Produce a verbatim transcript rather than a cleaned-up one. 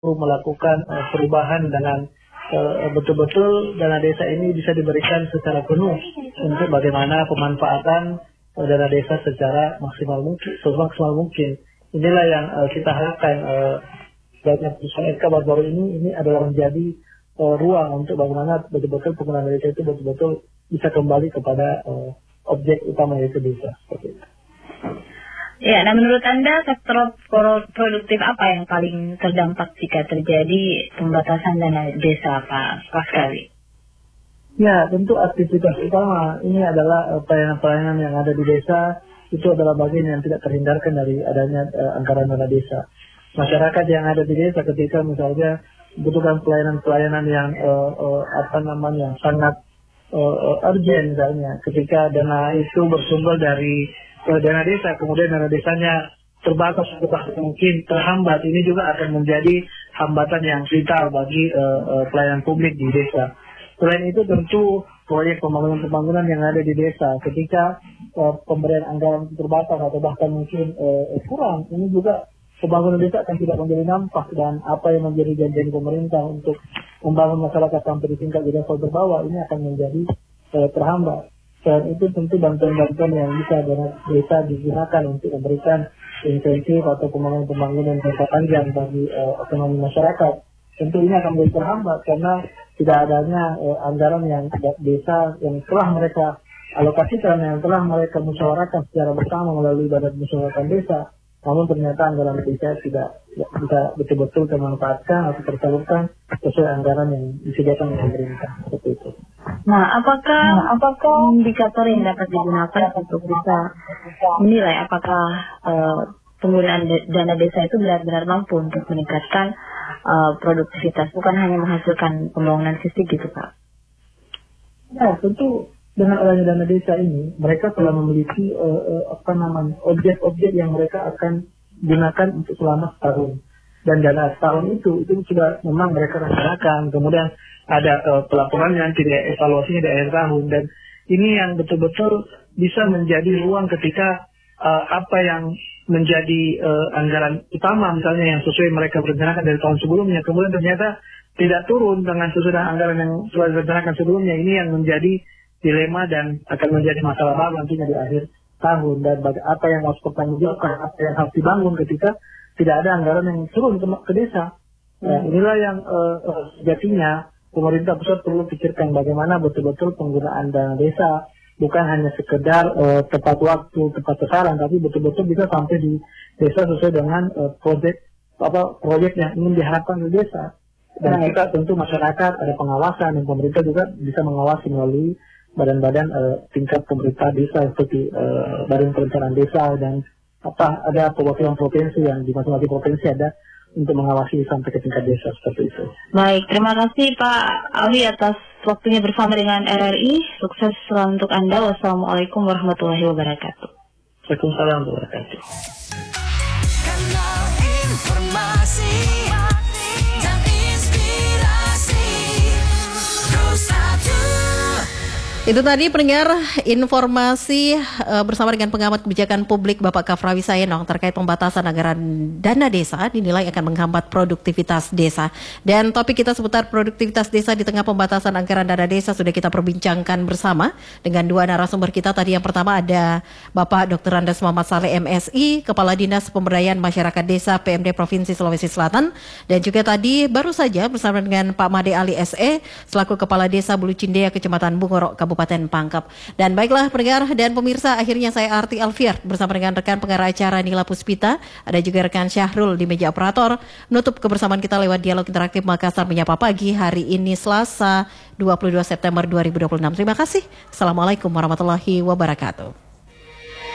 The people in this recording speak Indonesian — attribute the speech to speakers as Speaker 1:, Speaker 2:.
Speaker 1: melakukan uh, perubahan dengan uh, betul-betul dana desa ini bisa diberikan secara penuh untuk bagaimana pemanfaatan uh, dana desa secara maksimal mungkin, semaksimal mungkin. Inilah yang uh, kita harapkan uh, dari putusan M K baru ini ini adalah menjadi uh, ruang untuk bagaimana betul-betul penggunaan desa itu betul-betul bisa kembali kepada uh, objek utama yaitu desa. Seperti itu.
Speaker 2: Ya, nah menurut Anda sektor produktif apa yang paling terdampak jika terjadi pembatasan dana desa, Pak Paskali?
Speaker 1: Ya, tentu aktivitas utama ini adalah uh, pelayanan-pelayanan yang ada di desa, itu adalah bagian yang tidak terhindarkan dari adanya uh, anggaran dana desa. Masyarakat yang ada di desa ketika misalnya membutuhkan pelayanan-pelayanan yang uh, uh, apa namanya sangat uh, uh, urgent misalnya, ketika dana itu bersumber dari dana desa, kemudian dana desanya terbatas atau mungkin terhambat, ini juga akan menjadi hambatan yang vital bagi uh, uh, pelayanan publik di desa. Selain itu tentu proyek pembangunan-pembangunan yang ada di desa, ketika uh, pemberian anggaran terbatas atau bahkan mungkin uh, kurang, ini juga pembangunan desa akan tidak menjadi nampak, dan apa yang menjadi janjian pemerintah untuk membangun masyarakat sampai di tingkat di level terbawah ini akan menjadi uh, terhambat. Selain itu tentu bantuan-bantuan yang bisa dana desa digunakan untuk memberikan insentif atau pembangunan-pembangunan jangka panjang bagi uh, ekonomi masyarakat. Tentu ini akan menjadi terhambat karena tidak adanya uh, anggaran yang desa yang telah mereka alokasikan, yang telah mereka musyawarahkan secara bersama melalui badan musyawarah desa. Namun ternyata anggaran desa tidak bisa betul-betul termanfaatkan atau tersalurkan sesuai anggaran yang disediakan oleh pemerintah. Seperti itu.
Speaker 2: Nah, apakah nah, apakah indikator yang dapat digunakan untuk bisa menilai apakah uh, penggunaan dana desa itu benar-benar mampu untuk meningkatkan uh, produktivitas, bukan hanya menghasilkan pembangunan fisik gitu, Pak?
Speaker 1: Ya, tentu dengan adanya dana desa ini, mereka telah memiliki uh, uh, apa namanya objek-objek yang mereka akan gunakan untuk selama setahun. Dan dana setahun itu itu sudah memang mereka rencanakan. Kemudian ada uh, pelaporan yang tidak evaluasinya di akhir tahun, dan ini yang betul-betul bisa menjadi ruang ketika uh, apa yang menjadi uh, anggaran utama misalnya yang sesuai mereka rencanakan dari tahun sebelumnya, kemudian ternyata tidak turun dengan sesuai dengan anggaran yang sudah direncanakan sebelumnya. Ini yang menjadi dilema dan akan menjadi masalah baru nantinya di akhir tahun, dan apa yang harus dipertanggungjawabkan, apa yang harus dibangun ketika tidak ada anggaran yang turun ke, ke desa. Nah, inilah yang uh, uh, sejatinya pemerintah pusat perlu pikirkan bagaimana betul-betul penggunaan dana desa bukan hanya sekedar uh, tepat waktu, tepat sasaran, tapi betul-betul bisa sampai di desa sesuai dengan uh, proyek apa proyek yang ingin diharapkan di desa. Dan kita tentu masyarakat ada pengawasan, dan pemerintah juga bisa mengawasi melalui badan-badan uh, tingkat pemerintah desa seperti uh, badan perencanaan desa, dan apa ada perwakilan provinsi yang di masing-masing provinsi ada untuk mengawasi sampai ke tingkat desa seperti itu.
Speaker 2: Baik, terima kasih Pak Ali atas waktunya bersama dengan R R I. Sukses selalu untuk Anda. Wassalamualaikum warahmatullahi wabarakatuh.
Speaker 1: Waalaikumsalam warahmatullahi wabarakatuh.
Speaker 3: Kanal informasi dan inspirasi Terus Satu.
Speaker 4: Itu tadi pendengar informasi uh, bersama dengan pengamat kebijakan publik Bapak Kafrawi Sayenong terkait pembatasan anggaran dana desa dinilai akan menghambat produktivitas desa. Dan topik kita seputar produktivitas desa di tengah pembatasan anggaran dana desa sudah kita perbincangkan bersama dengan dua narasumber kita. Tadi yang pertama ada Bapak Doktor Andes Muhammad Saleh M Si, Kepala Dinas Pemberdayaan Masyarakat Desa P M D Provinsi Sulawesi Selatan. Dan juga tadi baru saja bersama dengan Pak Made Ali S E selaku Kepala Desa Bulu Cindea Kecamatan Bungorok Kabupaten Pangkep. Dan baiklah pendengar dan pemirsa, akhirnya saya Arti Alfiar bersama dengan rekan pengarah acara Nila Puspita, ada juga rekan Syahrul di meja operator, menutup kebersamaan kita lewat dialog interaktif Makassar Menyapa Pagi hari ini Selasa dua puluh dua September dua ribu dua puluh enam. Terima kasih. Assalamualaikum warahmatullahi wabarakatuh.